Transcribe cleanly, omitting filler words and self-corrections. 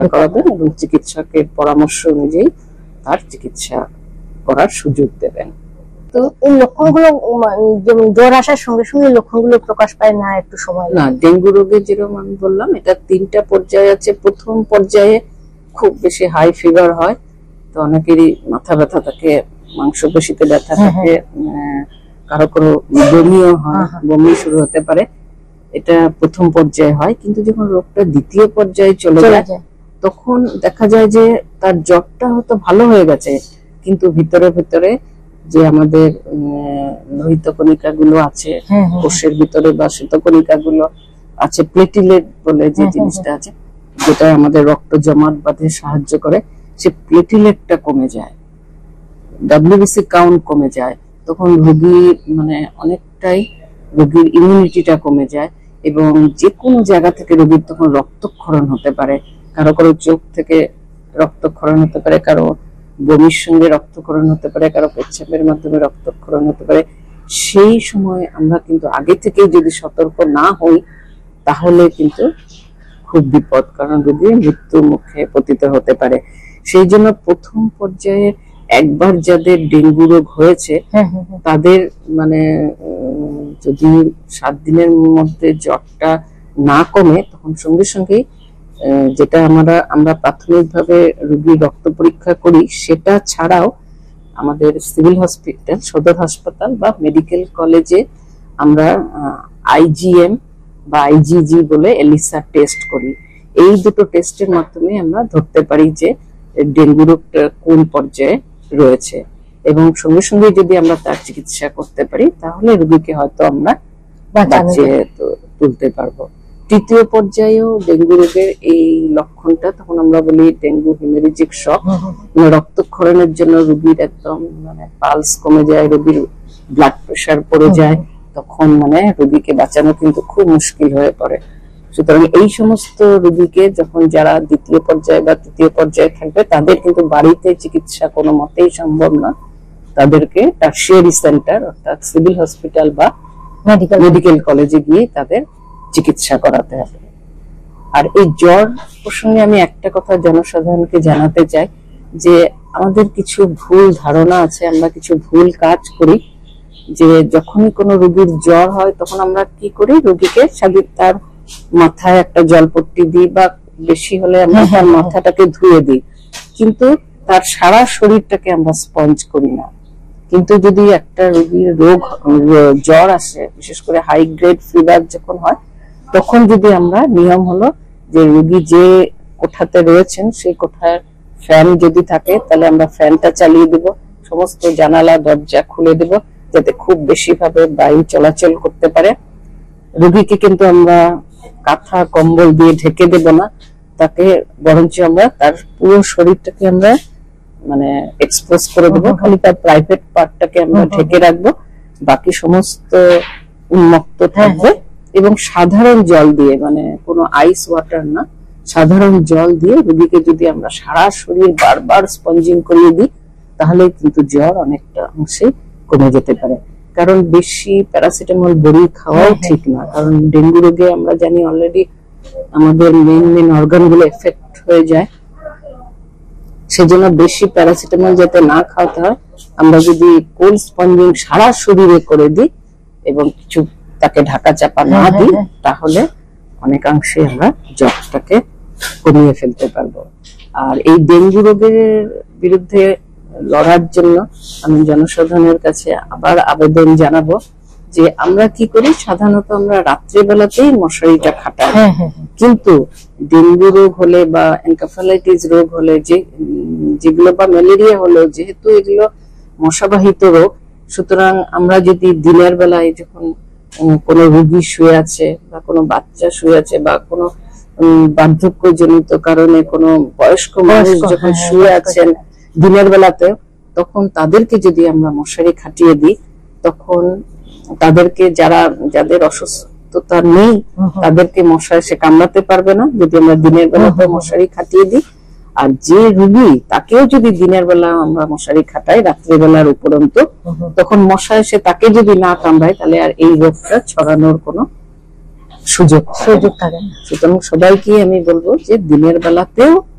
করাবেন এবং চিকিৎসকের পরামর্শ অনুযায়ী তার চিকিৎসা করার সুযোগ দেবেন। তো এই লক্ষণগুলো যেমন জ্বর আসার সঙ্গে সঙ্গে লক্ষণগুলো প্রকাশ পায় না, একটু সময় না, ডেঙ্গু রোগে যেরকম আমি বললাম এটা 3টা পর্যায়ে আছে। প্রথম পর্যায়ে খুব বেশি হাই ফিভার হয়, তো অনেকেরই মাথা ব্যথা থাকে, মাংসপেশিতে ব্যথা থাকে, কারো কারো বমিও হয়, বমি শুরু হতে পারে, এটা প্রথম পর্যায়ে হয়। কিন্তু যখন রোগটা দ্বিতীয় পর্যায়ে চলে যায় তখন দেখা যায় যে তার জ্বরটা হয়তো ভালো হয়ে গেছে, কিন্তু ভিতরে ভিতরে যে আমাদের লোহিত কণিকা গুলো আছে কোষের ভিতরে বা শ্বেতকণিকা গুলো আছে, প্লেটিলেট বলে যে জিনিসটা আছে, যেটা আমাদের রক্ত জমাট বাঁধে সাহায্য করে, সে প্লেটিলেটটা কমে যায়, ডাব্লিউবিসি কাউন্ট কমে যায়। তখন রোগীর অনেকটাই রোগীর ইমিউনিটিটা কমে যায় এবং যে কোনো জায়গা থেকে রোগীর তখন রক্তক্ষরণ হতে পারে। কারো কারো চোখ থেকে রক্তক্ষরণ হতে পারে, কারো বমির সঙ্গে রক্তক্ষরণ হতে পারে, কারো পেচ্ছাপের মাধ্যমে রক্তক্ষরণ হতে পারে। সেই সময় আমরা কিন্তু আগে থেকে যদি সতর্ক না হই তাহলে কিন্তু খুব বিপদ, কারণ রোগী মৃত্যু মুখে পতিত হতে পারে। সেই জন্য প্রথম পর্যায়ে একবার যাদের ডেঙ্গু রোগ হয়েছে তাদের যদি 7 দিনের মধ্যে জ্বরটা না কমে তখন সঙ্গে সঙ্গেই যেটা আমরা প্রাথমিকভাবে রোগীর রক্ত পরীক্ষা করি, সেটা ছাড়াও আমাদের সিভিল হসপিটাল, সদর হাসপাতাল বা মেডিকেল কলেজে আমরা আইজিএম বা আইজিজি বলে এলিসা টেস্ট করি। এই দুটো টেস্টের মাধ্যমে আমরা ধরতে পারি যে ডেঙ্গু রোগটা কোন পর্যায়ে রয়েছে, এবং সঙ্গে সঙ্গে যদি আমরা তার চিকিৎসা করতে পারি তাহলে রোগীকে হয়তো আমরা বাঁচিয়ে তুলতে পারবো। তৃতীয় পর্যায়েও ডেঙ্গু রোগের এই লক্ষণটা তখন আমরা বলি ডেঙ্গু হেমোরেজিক শক, রক্তক্ষরণের জন্য রোগীর একদম পালস কমে যায়, রোগীর ব্লাড প্রেশার পড়ে যায়, তখন রোগীকে বাঁচানো কিন্তু খুব মুশকিল হয়ে পড়ে। সুতরাং এই সমস্ত রোগীকে যখন যারা দ্বিতীয় পর্যায়ে বা তৃতীয় পর্যায়ে থাকবে তাদের কিন্তু বাড়িতে চিকিৎসা কোনো মতেই সম্ভব না, তাদেরকে টারশিয়ারি সেন্টার অর্থাৎ সিভিল হসপিটাল বা মেডিকেল কলেজে গিয়ে তাদের চিকিৎসা করাতে হবে। আর এই জ্বর প্রসঙ্গে আমি একটা কথা জনসাধারণকে জানাতে চাই যে আমাদের কিছু ভুল ধারণা আছে, আমরা কিছু ভুল কাজ করি, যে যখনই কোনো রোগীর জ্বর হয় তখন আমরা কি করি, রোগীকে তার মাথায় একটা জলপট্টি দিই বা বেশি হলে আমরা তার মাথাটাকে ধুয়ে দিই, কিন্তু তার সারা শরীরটাকে আমরা স্পঞ্জ করি না। কিন্তু যদি একটা রোগীর জ্বর আসে, বিশেষ করে হাই গ্রেড ফিভার যখন হয়, তখন যদি আমরা নিয়ম হলো যে রোগী যে কোঠাতে রয়েছেন সেই কোঠার ফ্যান যদি থাকে তাহলে আমরা ফ্যানটা চালিয়ে দেব, সমস্ত জানালা দরজা খুলে দেব যাতে খুব বেশি ভাবে বায়ু চলাচল করতে পারে। রোগীকে কিন্তু আমরা কাঁথা কম্বল দিয়ে ঢেকে দেব না, তাকে বরঞ্চ আমরা তার পুরো শরীরটাকে আমরা এক্সপোজ করে দেবো, খালি তার প্রাইভেট পার্টটাকে আমরা ঢেকে রাখবো, বাকি সমস্ত উন্মুক্ত থাকবে। এবং সাধারণ জল দিয়ে, কোনো আইস ওয়াটার না, সাধারণ জল দিয়ে রোগীকে যদি আমরা সারা শরীর বারবার স্পঞ্জিং করিয়ে দিই তাহলে কিন্তু জ্বর অনেকটা অংশে কমে যেতে পারে। কারণ বেশি প্যারাসিটামল বড়ি খাওয়াও ঠিক না, কারণ ডেঙ্গু রোগে আমরা জানি অলরেডি আমাদের মেইন অর্গান গুলো এফেক্ট হয়ে যায়, সেজন্য বেশি প্যারাসিটামল যাতে না খাওয়াতে হয়, আমরা যদি কোল্ড স্পঞ্জিং সারা শরীরে করে দিই এবং কিছু তাকে ঢাকা চাপা না দিই তাহলে অনেকাংশে আমরা জ্বরটাকে কমিয়ে ফেলতে পারবো। আর এই ডেঙ্গু রোগের বিরুদ্ধে লড়ার জন্য আমি জনসাধারণের কাছে আবার আবেদন জানাবো যে আমরা কি করি, সাধারণত আমরা রাত্রিবেলাতেই মশারিটা খাটাই, কিন্তু ডেঙ্গু রোগ হলে বা এনকেফালাইটিস রোগ হলে যেগুলো বা ম্যালেরিয়া হলো, যেহেতু এগুলো মশাবাহিত রোগ, সুতরাং আমরা যদি দিনের বেলায় যখন কোনো রোগী শুয়ে আছে বা কোনো বাচ্চা শুয়ে আছে বা কোনো বার্ধক্যজনিত কারণে কোনো বয়স্ক মানুষ যখন শুয়ে আছেন দিনের বেলাতে, তখন তাদেরকে যদি আমরা মশারি খাটিয়ে দিই তখন তাদেরকে যাদের অসুস্থতা নেই তাদেরকে মশা এসে কামড়াতে পারবে না যদি আমরা দিনের বেলাতে মশারি খাটিয়ে দিই। আর যে রোগী তাকেও যদি দিনের বেলা আমরা মশারি খাটাই রাত্রিবেলার উপরন্ত, তখন মশা এসে তাকে যদি না কামড়ায় তাহলে আর এই রোগটা ছড়ানোর কোনো সুযোগ সুযোগ থাকে না। সুতরাং সবাইকে আমি বলবো যে দিনের বেলাতেও